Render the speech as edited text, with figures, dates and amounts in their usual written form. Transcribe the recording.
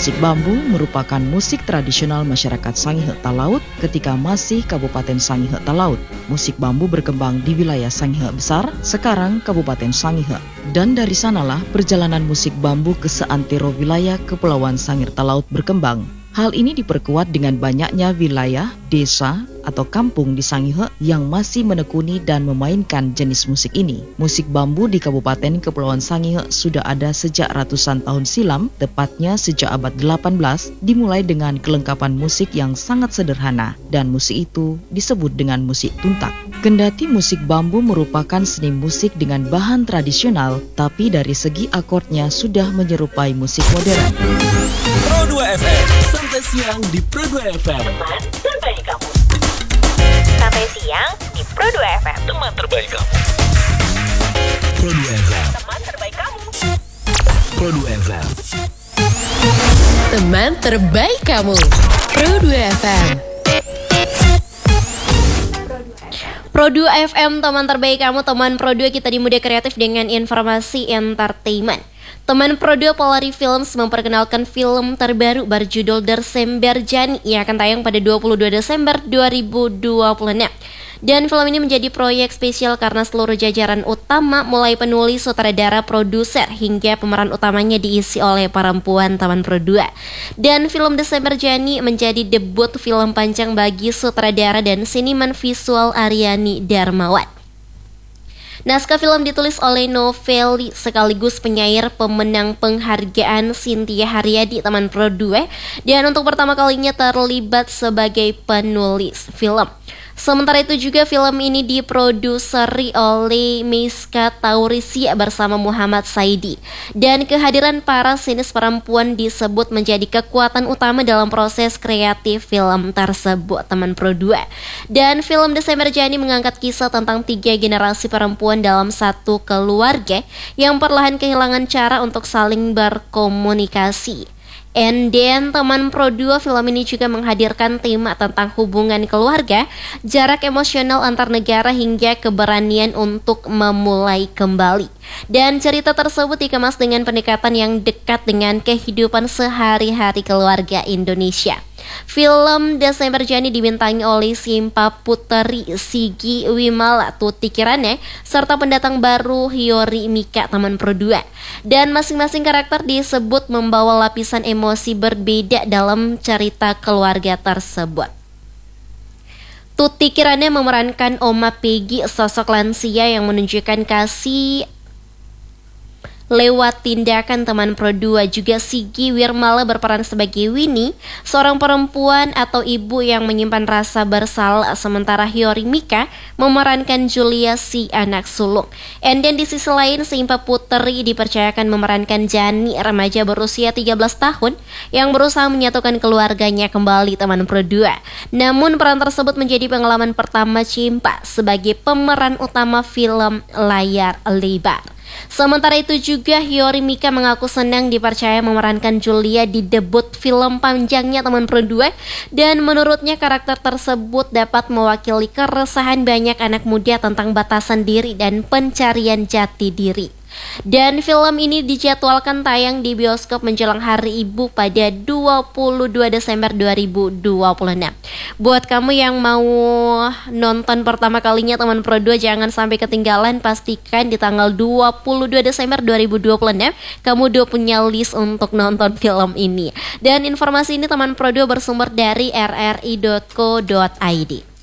Musik bambu merupakan musik tradisional masyarakat Sangihe Talaut ketika masih Kabupaten Sangihe Talaut. Musik bambu berkembang di wilayah Sangihe Besar, sekarang Kabupaten Sangihe. Dan dari sanalah perjalanan musik bambu ke seantero wilayah Kepulauan Sangir Talaut berkembang. Hal ini diperkuat dengan banyaknya wilayah, desa, atau kampung di Sangihe yang masih menekuni dan memainkan jenis musik ini. Musik bambu di Kabupaten Kepulauan Sangihe sudah ada sejak ratusan tahun silam, tepatnya sejak abad 18, dimulai dengan kelengkapan musik yang sangat sederhana, dan musik itu disebut dengan musik tuntak. Kendati musik bambu merupakan seni musik dengan bahan tradisional, tapi dari segi akordnya sudah menyerupai musik modern. Pro 2 FM, sampai siang di Pro 2 FM. Teman terbaik kamu. Sampai siang di Pro 2 FM. Teman terbaik kamu. Pro 2 FM. Teman terbaik kamu. Pro 2 FM. Teman terbaik kamu. Pro 2 FM. Pro 2 FM, teman terbaik kamu. Teman Pro 2, kita di Muda Kreatif dengan informasi entertainment. Teman Pro 2 Polari Films memperkenalkan film terbaru berjudul Desember Jani yang akan tayang pada 22 Desember 2026. Dan film ini menjadi proyek spesial karena seluruh jajaran utama mulai penulis, sutradara, produser hingga pemeran utamanya diisi oleh perempuan Teman Pro 2. Dan film Desember Jani menjadi debut film panjang bagi sutradara dan seniman visual Aryani Darmawan. Naskah film ditulis oleh Noveli sekaligus penyair pemenang penghargaan Cynthia Haryadi Teman Pro 2 dan untuk pertama kalinya terlibat sebagai penulis film. Sementara itu juga film ini diproduseri oleh Miska Taurisia bersama Muhammad Saidi. Dan kehadiran para sinis perempuan disebut menjadi kekuatan utama dalam proses kreatif film tersebut, Teman Pro 2. Dan film Desember Jani mengangkat kisah tentang 3 generasi perempuan dalam satu keluarga yang perlahan kehilangan cara untuk saling berkomunikasi. And then Teman Pro 2, film ini juga menghadirkan tema tentang hubungan keluarga, jarak emosional antar negara hingga keberanian untuk memulai kembali. Dan cerita tersebut dikemas dengan pendekatan yang dekat dengan kehidupan sehari-hari keluarga Indonesia. Film Desember Jani dibintangi oleh Simpa Puteri, Sigi Wimala, Tuti Kirana, serta pendatang baru Hyori Mika Teman Pro 2. Dan masing-masing karakter disebut membawa lapisan emosi berbeda dalam cerita keluarga tersebut. Tuti Kirana memerankan Oma Peggy, sosok lansia yang menunjukkan kasih lewat tindakan Teman Pro 2. Juga Sigi Wirmala berperan sebagai Winnie, seorang perempuan atau ibu yang menyimpan rasa bersalah, sementara Hyori Mika memerankan Julia, si anak sulung. And then di sisi lain, Simpa Puteri dipercayakan memerankan Jani, remaja berusia 13 tahun yang berusaha menyatukan keluarganya kembali, Teman Pro 2. Namun peran tersebut menjadi pengalaman pertama Simpa sebagai pemeran utama film layar lebar. Sementara itu juga Hyori Mika mengaku senang dipercaya memerankan Julia di debut film panjangnya Teman Pro 2 dan menurutnya karakter tersebut dapat mewakili keresahan banyak anak muda tentang batasan diri dan pencarian jati diri. Dan film ini dijadwalkan tayang di bioskop menjelang Hari Ibu pada 22 Desember 2026. Buat kamu yang mau nonton pertama kalinya Teman Pro 2, jangan sampai ketinggalan. Pastikan di tanggal 22 Desember 2026 kamu udah punya list untuk nonton film ini. Dan informasi ini Teman Pro 2 bersumber dari rri.co.id.